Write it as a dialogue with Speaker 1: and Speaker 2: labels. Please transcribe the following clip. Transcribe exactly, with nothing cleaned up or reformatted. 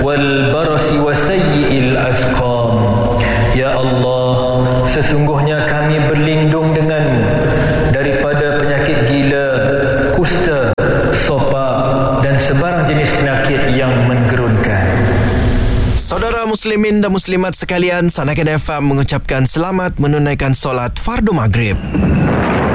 Speaker 1: wal barasi wa sayyi'il asqam. Ya Allah, sesungguhnya kami berlindung denganmu daripada penyakit gila, kusta, sopak dan sebarang jenis penyakit yang menggerunkan.
Speaker 2: Saudara muslimin dan muslimat sekalian, Sanakan F M mengucapkan selamat menunaikan solat fardu maghrib.